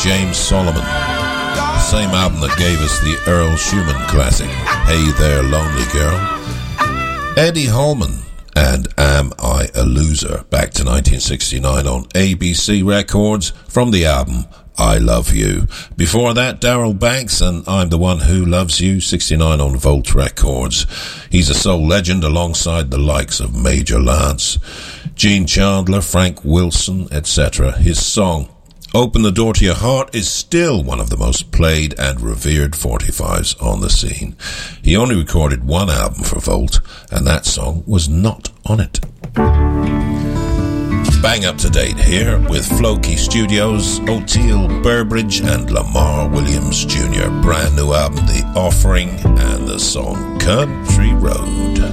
James Solomon. The same album that gave us the Earl Schumann classic, Hey There Lonely Girl. Eddie Holman and Am I a Loser, back to 1969 on ABC Records from the album I Love You. Before that, Darryl Banks and I'm the One Who Loves You, 69 on Volt Records. He's a soul legend alongside the likes of Major Lance, Gene Chandler, Frank Wilson, etc. His song Open the Door to Your Heart is still one of the most played and revered 45s on the scene. He only recorded one album for Volt, and that song was not on it. Bang up to date here with Floki Studios, Oteil Burbridge and Lamar Williams Jr. Brand new album, The Offering, and the song Country Road.